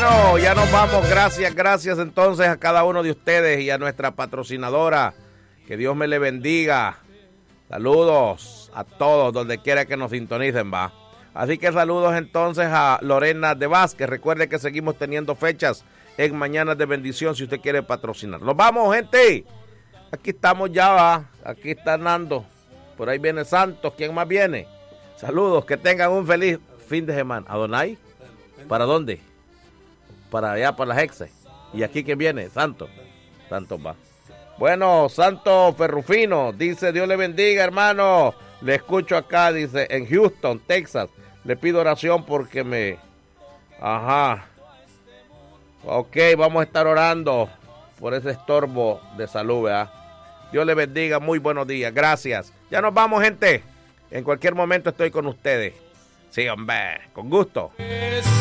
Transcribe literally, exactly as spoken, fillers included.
Bueno, ya nos vamos. Gracias, gracias entonces a cada uno de ustedes y a nuestra patrocinadora. Que Dios me le bendiga. Saludos a todos, donde quiera que nos sintonicen, va. Así que saludos entonces a Lorena de Vázquez. Recuerde que seguimos teniendo fechas en Mañanas de Bendición si usted quiere patrocinar. Nos vamos, gente. Aquí estamos ya, va. Aquí está Nando. Por ahí viene Santos. ¿Quién más viene? Saludos, que tengan un feliz fin de semana. ¿Adonai? ¿Para dónde? Para allá, para las Exes. ¿Y aquí quién viene? Santos. Santos va. Bueno, Santos Ferrufino, dice, Dios le bendiga, hermano. Le escucho acá, dice, en Houston, Texas. Le pido oración porque me... Ajá. Ok, vamos a estar orando por ese estorbo de salud, ¿verdad? Dios le bendiga, muy buenos días, gracias. Ya nos vamos, gente. En cualquier momento estoy con ustedes. Sí, hombre, con gusto.